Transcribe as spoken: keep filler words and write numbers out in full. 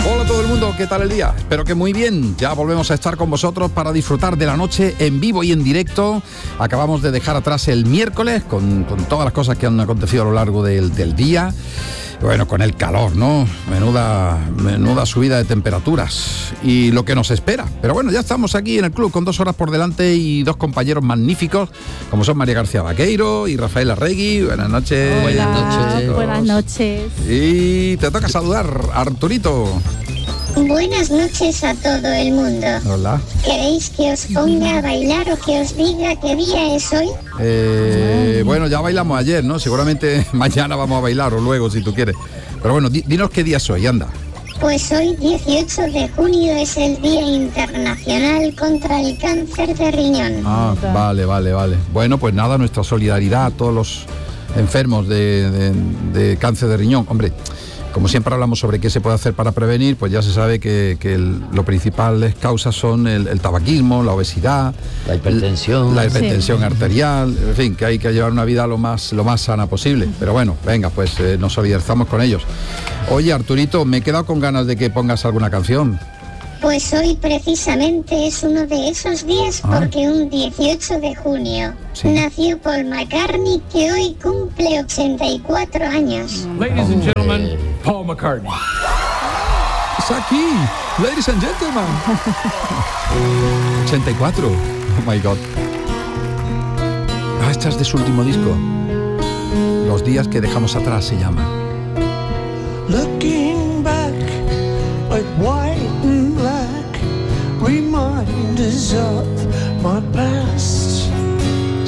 Hola a todo el mundo, ¿qué tal el día? Espero que muy bien. Ya volvemos a estar con vosotros para disfrutar de la noche en vivo y en directo. Acabamos de dejar atrás el miércoles con, con todas las cosas que han acontecido a lo largo del, del día. Bueno, con el calor, ¿no? Menuda, menuda subida de temperaturas y lo que nos espera. Pero bueno, ya estamos aquí en el club con dos horas por delante y dos compañeros magníficos, como son María García Vaqueiro y Rafael Arregui. Buenas noches. Hola, buenas noches, chicos. Buenas noches. Y te toca saludar, Arturito. Buenas noches a todo el mundo. Hola. ¿Queréis que os ponga a bailar o que os diga qué día es hoy? Eh, bueno, ya bailamos ayer, ¿no? Seguramente mañana vamos a bailar o luego, si tú quieres. Pero bueno, di- dinos qué día es hoy, anda. Pues hoy, dieciocho de junio, es el Día Internacional contra el Cáncer de Riñón. Ah, vale, vale, vale. Bueno, pues nada, nuestra solidaridad a todos los enfermos de, de, de cáncer de riñón. Hombre, como siempre hablamos sobre qué se puede hacer para prevenir, pues ya se sabe que, que el, lo principales causas son el, el tabaquismo, la obesidad, la hipertensión, la hipertensión sí. arterial, en fin, que hay que llevar una vida lo más, lo más sana posible. Pero bueno, venga, pues eh, nos solidarizamos con ellos. Oye, Arturito, me he quedado con ganas de que pongas alguna canción. Pues hoy precisamente es uno de esos días Ah. porque un dieciocho de junio Sí. nació Paul McCartney, que hoy cumple ochenta y cuatro años. Ladies and gentlemen, Paul McCartney. ¡Es aquí! ¡Ladies and gentlemen! ochenta y cuatro. Oh my God. Ah, esta es de su último disco. Los días que dejamos atrás se llama. Looking back at white and black, reminders of my past.